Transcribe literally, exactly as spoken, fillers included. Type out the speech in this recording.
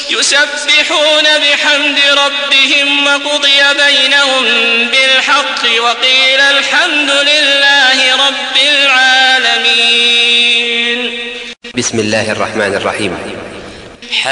يسبحون بحمد ربهم وقضي بينهم بالحق وقيل الحمد لله رب العالمين. بسم الله الرحمن الرحيم.